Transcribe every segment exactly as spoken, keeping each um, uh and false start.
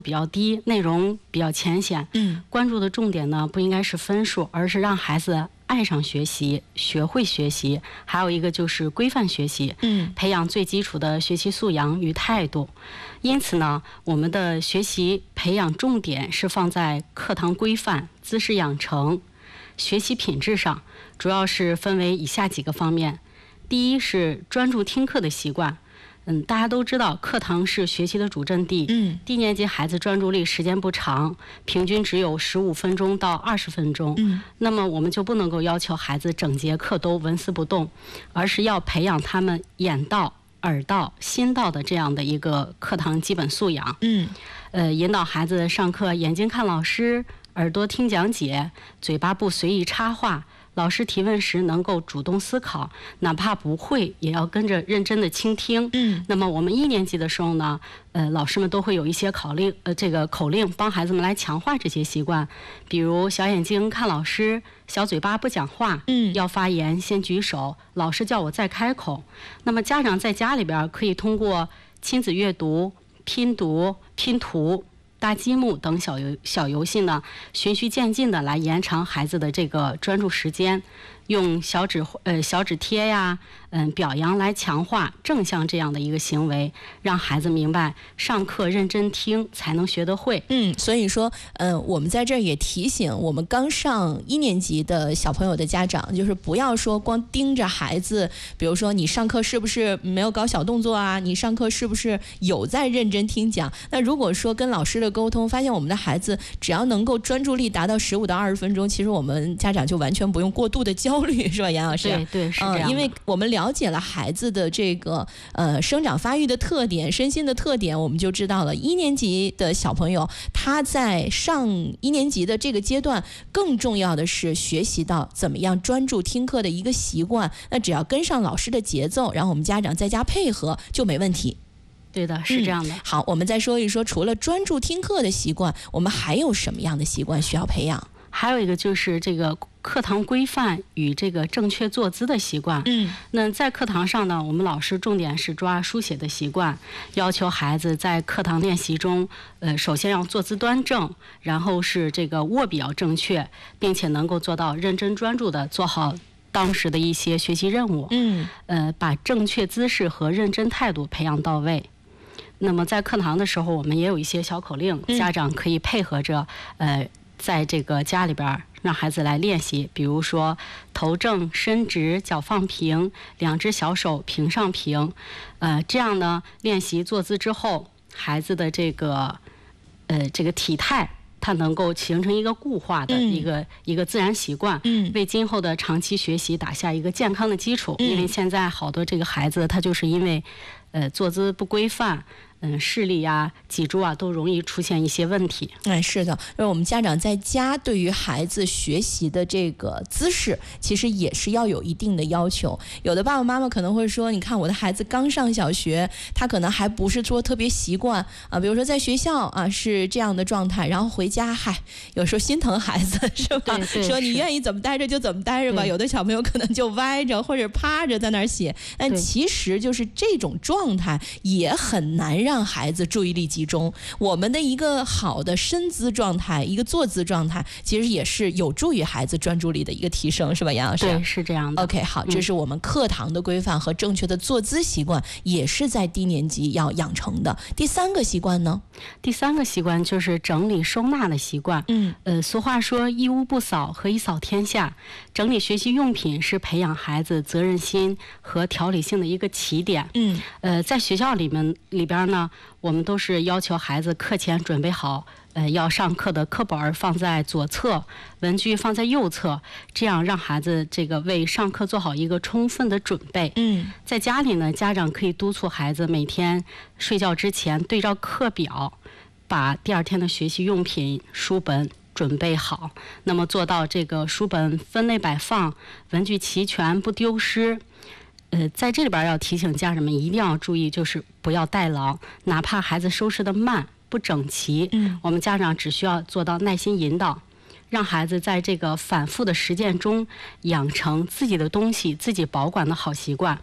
比较低，内容比较浅显。 嗯， 关注的重点呢，不应该是分数，而是让孩子爱上学习，学会学习。还有一个就是规范学习， 嗯， 培养最基础的学习素养与态度。因此呢，我们的学习培养重点是放在课堂规范、知识养成、学习品质上，主要是分为以下几个方面。第一是专注听课的习惯。嗯，大家都知道，课堂是学习的主阵地。 嗯， 低年级孩子专注力时间不长，平均只有十五分钟到二十分钟。 嗯， 那么我们就不能够要求孩子整节课都纹丝不动，而是要培养他们眼到、耳到、心到的这样的一个课堂基本素养。 嗯， 呃，引导孩子上课眼睛看老师，耳朵听讲解，嘴巴不随意插话。老师提问时能够主动思考，哪怕不会也要跟着认真的倾听。 嗯， 那么我们一年级的时候呢，呃，老师们都会有一些口令，呃，这个口令帮孩子们来强化这些习惯，比如小眼睛看老师，小嘴巴不讲话， 嗯， 要发言先举手，老师叫我再开口。那么家长在家里边可以通过亲子阅读、拼读、拼图、搭积木等小游小游戏呢，循序渐进的来延长孩子的这个专注时间，用小纸呃小纸贴呀，嗯、呃、表扬来强化正向这样的一个行为，让孩子明白上课认真听才能学得会。 嗯，所以说，嗯、呃，我们在这儿也提醒我们刚上一年级的小朋友的家长，就是不要说光盯着孩子，比如说你上课是不是没有搞小动作啊？你上课是不是有在认真听讲？那如果说跟老师的沟通，发现我们的孩子只要能够专注力达到十五到二十分钟，其实我们家长就完全不用过度的焦虑，是吧，杨老师？ 对对，是这样的、 嗯。因为我们了解了孩子的这个呃生长发育的特点、身心的特点，我们就知道了一年级的小朋友他在上一年级的这个阶段，更重要的是学习到怎么样专注听课的一个习惯。那只要跟上老师的节奏，然后我们家长在家配合就没问题。 对的，是这样的、 嗯。好，我们再说一说，除了专注听课的习惯，我们还有什么样的习惯需要培养？ 还有一个就是这个课堂规范与这个正确坐姿的习惯。 嗯， 那在课堂上呢，我们老师重点是抓书写的习惯，要求孩子在课堂练习中，呃，首先要坐姿端正，然后是这个握笔要正确，并且能够做到认真专注的做好当时的一些学习任务。 嗯， 呃，把正确姿势和认真态度培养到位。那么在课堂的时候，我们也有一些小口令，家长可以配合着，呃，在这个家里边让孩子来练习，比如说头正身直，脚放平，两只小手平上平，呃，这样呢，练习坐姿之后，孩子的这个，呃，这个体态，它能够形成一个固化的一个、嗯、一个自然习惯， 嗯， 为今后的长期学习打下一个健康的基础。嗯、因为现在好多这个孩子，他就是因为，呃，坐姿不规范。嗯，视力呀、脊柱啊，都容易出现一些问题。 哎，是的，因为我们家长在家对于孩子学习的这个姿势，其实也是要有一定的要求。有的爸爸妈妈可能会说，你看我的孩子刚上小学，他可能还不是说特别习惯啊，比如说在学校啊是这样的状态，然后回家，嗨，有时候心疼孩子是吧？ 对对， 说你愿意怎么待着就怎么待着吧。有的小朋友可能就歪着或者趴着在那儿写，但其实就是这种状态也很难让让孩子注意力集中。我们的一个好的身姿状态，一个坐姿状态，其实也是有助于孩子专注力的一个提升，是吧，杨老师？ 对，是这样的。 OK， 好，这是我们课堂的规范和正确的坐姿习惯，也是在低年级要养成的。第三个习惯呢？ 第三个习惯就是整理收纳的习惯。 嗯， 呃，俗话说一屋不扫何以扫天下？整理学习用品是培养孩子责任心和条理性的一个起点。 嗯， 呃，在学校里面里边呢，我们都是要求孩子课前准备好，呃，要上课的课本放在左侧，文具放在右侧，这样让孩子这个为上课做好一个充分的准备。 嗯， 在家里呢，家长可以督促孩子每天睡觉之前对照课表，把第二天的学习用品、书本准备好，那么做到这个书本分类摆放，文具齐全不丢失。呃，在这里边要提醒家长们一定要注意，就是不要代劳，哪怕孩子收拾得慢不整齐， 嗯， 我们家长只需要做到耐心引导，让孩子在这个反复的实践中养成自己的东西自己保管的好习惯，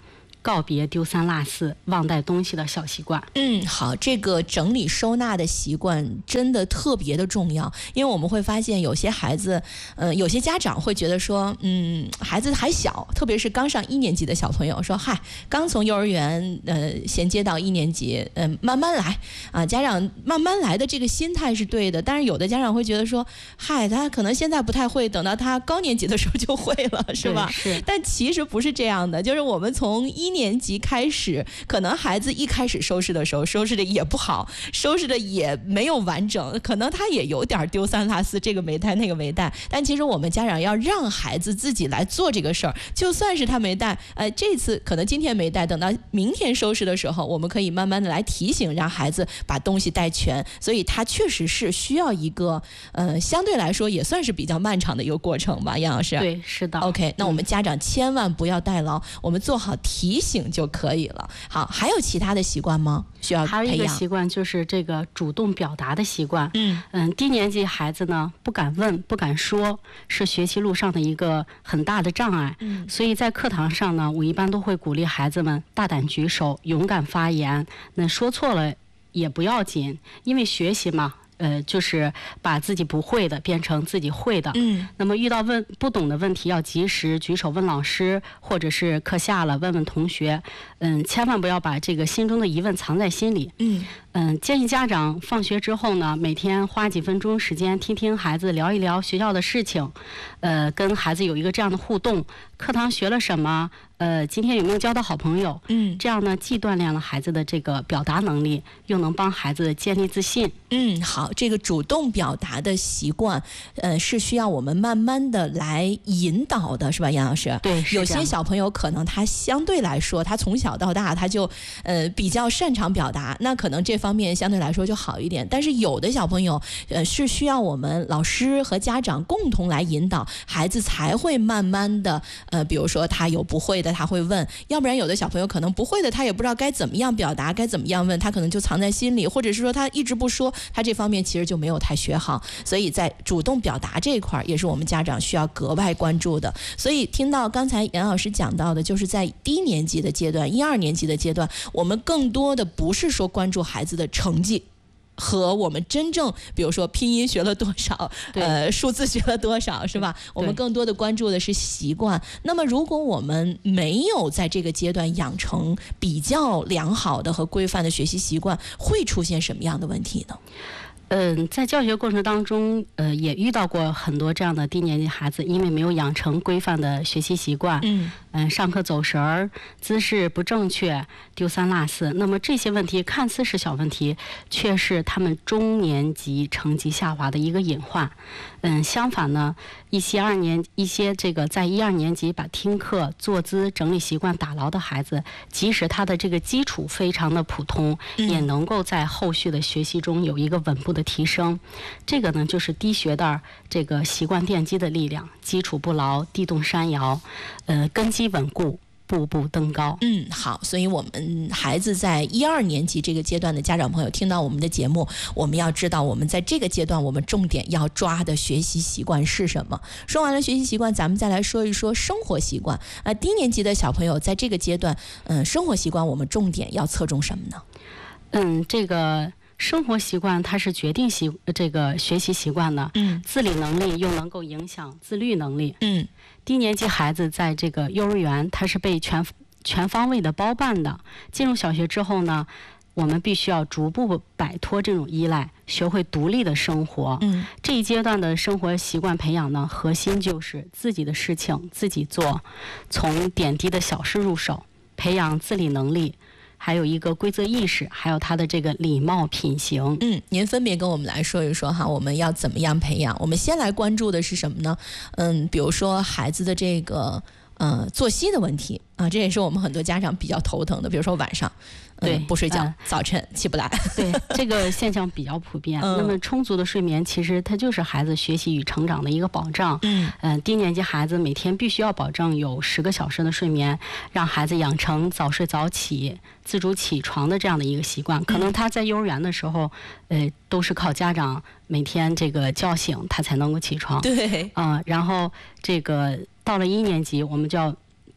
告别丢三落四、忘带东西的小习惯。 嗯，好，这个整理收纳的习惯真的特别的重要，因为我们会发现有些孩子，呃，有些家长会觉得说，嗯，孩子还小，特别是刚上一年级的小朋友，说，嗨，刚从幼儿园呃衔接到一年级，嗯、呃，慢慢来啊，家长慢慢来的这个心态是对的，但是有的家长会觉得说，嗨，他可能现在不太会，等到他高年级的时候就会了，是吧？ 是。 但其实不是这样的，就是我们从一年级开始，可能孩子一开始收拾的时候，收拾的也不好，收拾的也没有完整，可能他也有点丢三落四，这个没带那个没带。但其实我们家长要让孩子自己来做这个事儿，就算是他没带，呃，这次可能今天没带，等到明天收拾的时候，我们可以慢慢的来提醒，让孩子把东西带全。所以他确实是需要一个，呃，相对来说也算是比较漫长的一个过程吧，杨老师。 对，是的。 OK， 那我们家长千万不要代劳，我们做好提醒就可以了。好，还有其他的习惯吗？需要培养？ 还有一个习惯就是这个主动表达的习惯。 嗯嗯，低年级孩子呢不敢问、不敢说，是学习路上的一个很大的障碍。 嗯， 所以在课堂上呢，我一般都会鼓励孩子们大胆举手、勇敢发言。那说错了也不要紧，因为学习嘛。呃，就是把自己不会的变成自己会的。 嗯， 那么遇到问不懂的问题，要及时举手问老师，或者是课下了问问同学。嗯，千万不要把这个心中的疑问藏在心里。 嗯嗯，建议家长放学之后呢，每天花几分钟时间听听孩子聊一聊学校的事情，呃，跟孩子有一个这样的互动。课堂学了什么？呃，今天有没有交到好朋友？ 嗯， 这样呢，既锻炼了孩子的这个表达能力，又能帮孩子建立自信。 嗯，好，这个主动表达的习惯，呃，是需要我们慢慢的来引导的，是吧，杨老师？ 对， 有些小朋友可能他相对来说，他从小到大他就呃比较擅长表达，那可能这方面相对来说就好一点。但是有的小朋友，呃，是需要我们老师和家长共同来引导，孩子才会慢慢的，呃，比如说他有不会的，他会问，要不然有的小朋友可能不会的，他也不知道该怎么样表达，该怎么样问，他可能就藏在心里，或者是说他一直不说，他这方面其实就没有太学好。所以在主动表达这一块也是我们家长需要格外关注的。所以听到刚才杨老师讲到的，就是在低年级的阶段，一二年级的阶段，我们更多的不是说关注孩子的成绩，和我们真正比如说拼音学了多少，呃，数字学了多少，是吧？我们更多的关注的是习惯。那么如果我们没有在这个阶段养成比较良好的和规范的学习习惯，会出现什么样的问题呢？ 嗯，在教学过程当中，呃，也遇到过很多这样的低年级孩子，因为没有养成规范的学习习惯，嗯，嗯，上课走神儿，姿势不正确，丢三落四。那么这些问题看似是小问题，却是他们中年级成绩下滑的一个隐患。嗯，相反呢，一些二年一些这个在一二年级把听课、坐姿、整理习惯打牢的孩子，即使他的这个基础非常的普通，嗯、也能够在后续的学习中有一个稳步的提升。这个呢，就是低学袋这个习惯奠基的力量，基础不牢，地动山摇，呃，根基稳固，步步登高。 嗯，好，所以我们孩子在一二年级这个阶段的家长朋友听到我们的节目，我们要知道我们在这个阶段我们重点要抓的学习习惯是什么。说完了学习习惯，咱们再来说一说生活习惯。呃，低年级的小朋友在这个阶段，嗯、呃，生活习惯我们重点要侧重什么呢？ 嗯，这个生活习惯它是决定习这个学习习惯的，嗯，自理能力又能够影响自律能力，嗯，低年级孩子在这个幼儿园，他是被全全方位的包办的。进入小学之后呢，我们必须要逐步摆脱这种依赖，学会独立的生活。嗯，这一阶段的生活习惯培养呢，核心就是自己的事情自己做，从点滴的小事入手，培养自理能力。还有一个规则意识，还有他的这个礼貌品行。 嗯，您分别跟我们来说一说哈，我们要怎么样培养？我们先来关注的是什么呢？嗯，比如说孩子的这个呃作息的问题啊，这也是我们很多家长比较头疼的。比如说晚上。 对、 嗯，不睡觉、 呃， 早晨起不来。 对，这个现象比较普遍。嗯、那么充足的睡眠，其实它就是孩子学习与成长的一个保障。嗯，呃，低年级孩子每天必须要保证有十个小时的睡眠，让孩子养成早睡早起、自主起床的这样的一个习惯。可能他在幼儿园的时候，呃，都是靠家长每天这个叫醒他才能够起床。 对， 啊、呃，然后这个到了一年级，我们就要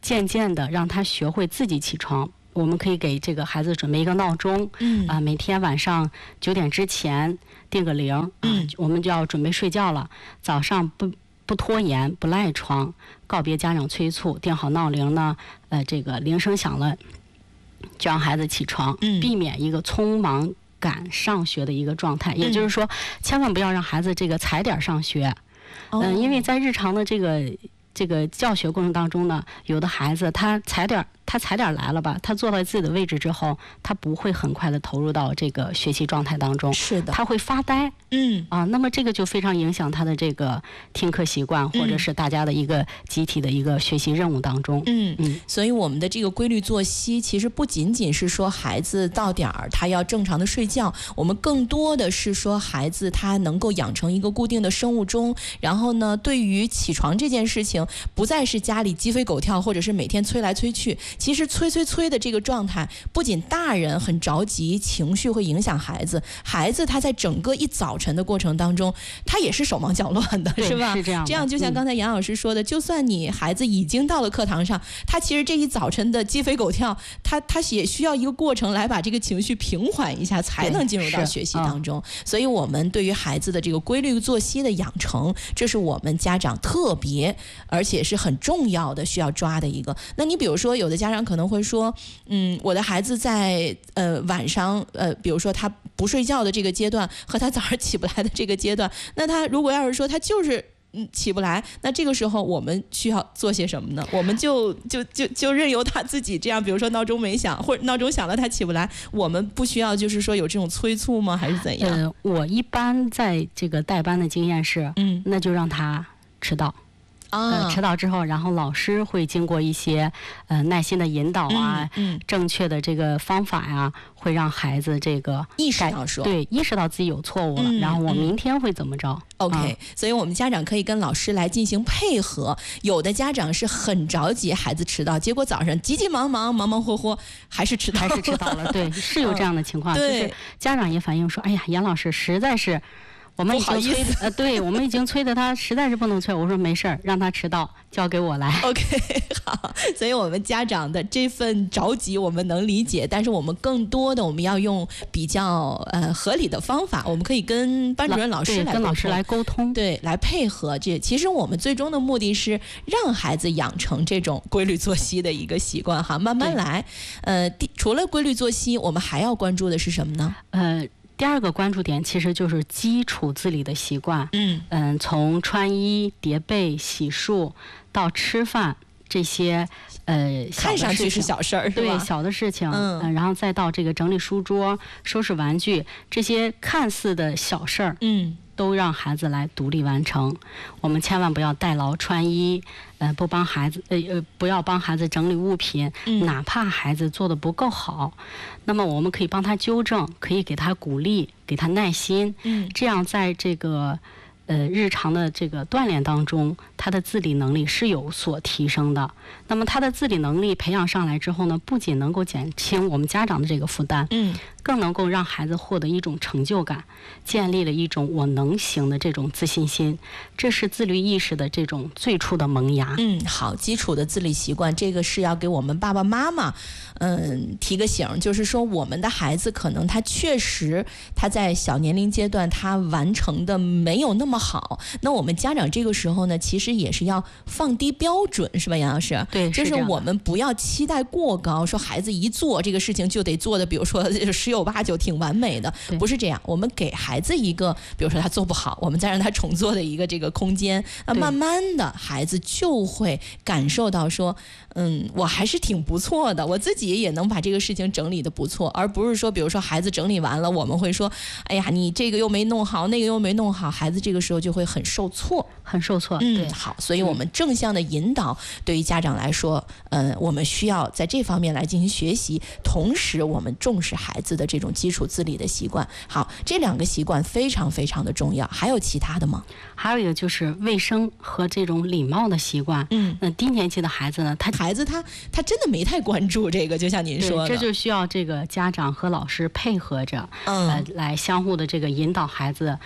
渐渐的让他学会自己起床。我们可以给这个孩子准备一个闹钟， 嗯啊、每天晚上九点之前定个铃，啊、 嗯我们就要准备睡觉了。早上不不拖延，不赖床，告别家长催促，定好闹铃呢，呃，这个铃声响了，就让孩子起床， 嗯避免一个匆忙赶上学的一个状态。也就是说，千万不要让孩子这个踩点上学，嗯、 哦因为在日常的这个这个教学过程当中呢，有的孩子他踩点他踩点来了吧，他坐到自己的位置之后，他不会很快的投入到这个学习状态当中， 是的， 他会发呆嗯啊，那么这个就非常影响他的这个听课习惯，或者是大家的一个集体的一个学习任务当中。 嗯嗯， 所以我们的这个规律作息，其实不仅仅是说孩子到点儿他要正常的睡觉，我们更多的是说孩子他能够养成一个固定的生物钟，然后呢，对于起床这件事情，不再是家里鸡飞狗跳，或者是每天催来催去。其实催催催的这个状态，不仅大人很着急，情绪会影响孩子，孩子他在整个一早晨的过程当中，他也是手忙脚乱的， 对是吧？ 是这样的这样就像刚才杨老师说的，嗯、就算你孩子已经到了课堂上，他其实这一早晨的鸡飞狗跳，他他也需要一个过程来把这个情绪平缓一下，才能进入到学习当中。嗯、所以，我们对于孩子的这个规律作息的养成，这是我们家长特别而且是很重要的需要抓的一个。那你比如说，有的家长可能会说，嗯，我的孩子在呃晚上呃，比如说他不睡觉的这个阶段和他早上起不来的这个阶段，那他如果要是说他就是嗯起不来，那这个时候我们需要做些什么呢？我们就就就就任由他自己这样，比如说闹钟没响，或者闹钟响了他起不来，我们不需要就是说有这种催促吗？还是怎样？ 呃，我一般在这个带班的经验是， 嗯， 那就让他迟到。 啊、 呃，迟到之后，然后老师会经过一些呃耐心的引导啊， 嗯嗯、 正确的这个方法呀、啊，会让孩子这个意识到说， 对，意识到自己有错误了， 嗯、 然后我明天会怎么着 ？OK，、 啊、 所以我们家长可以跟老师来进行配合。有的家长是很着急孩子迟到，结果早上急急忙忙、忙忙活活还是迟到了， 还是迟到了。对，是有这样的情况， 嗯、 就是家长也反映说，哎呀，严老师实在是。我们已经催呃，对我们已经催的他实在是不能催。我说没事儿，让他迟到，交给我来。 OK， 好，所以我们家长的这份着急我们能理解，但是我们更多的我们要用比较呃合理的方法，我们可以跟班主任老师来跟老师来沟通， 对，来配合。这其实我们最终的目的是让孩子养成这种规律作息的一个习惯哈，慢慢来。呃，除了规律作息，我们还要关注的是什么呢？ 呃。第二个关注点其实就是基础自理的习惯， 嗯嗯，从穿衣、叠被、洗漱到吃饭这些，呃， 看上去是小事儿， 对小的事情， 嗯、 呃，然后再到这个整理书桌、收拾玩具这些看似的小事儿， 嗯， 都让孩子来独立完成。我们千万不要代劳穿衣，呃，不帮孩子，呃呃，不要帮孩子整理物品， 嗯、 哪怕孩子做的不够好，那么我们可以帮他纠正，可以给他鼓励，给他耐心， 嗯， 这样在这个呃日常的这个锻炼当中，他的自理能力是有所提升的。那么他的自理能力培养上来之后呢，不仅能够减轻我们家长的这个负担， 嗯， 更能够让孩子获得一种成就感，建立了一种我能行的这种自信心，这是自律意识的这种最初的萌芽。 嗯，好，基础的自理习惯，这个是要给我们爸爸妈妈，嗯，提个醒，就是说我们的孩子可能他确实他在小年龄阶段他完成的没有那么好，那我们家长这个时候呢，其实也是要放低标准，是吧，杨老师？ 对， 就是我们不要期待过高，说孩子一做这个事情就得做的，比如说十有八九挺完美的，不是这样。我们给孩子一个，比如说他做不好，我们再让他重做的一个这个空间，那慢慢的孩子就会感受到说，嗯，我还是挺不错的，我自己也能把这个事情整理的不错，而不是说，比如说孩子整理完了，我们会说，哎呀，你这个又没弄好，那个又没弄好，孩子这个时候就会很受挫， 很受挫。 嗯， 对， 好，所以我们正向的引导对于家长来说，嗯，我们需要在这方面来进行学习，同时我们重视孩子的这种基础自理的习惯。好，这两个习惯非常非常的重要。还有其他的吗？ 还有一个就是卫生和这种礼貌的习惯。 嗯， 那低年级的孩子呢，他孩子他他真的没太关注这个，就像您说的， 这就需要这个家长和老师配合着， 嗯， 呃，来相互的这个引导孩子。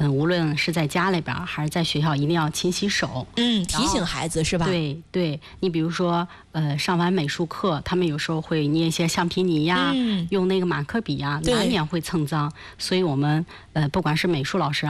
嗯，无论是在家里边还是在学校，一定要勤洗手。 嗯，提醒孩子是吧？ 对对，你比如说，呃，上完美术课，他们有时候会捏一些橡皮泥呀，嗯、用那个马克笔呀，难免会蹭脏。所以我们呃，不管是美术老师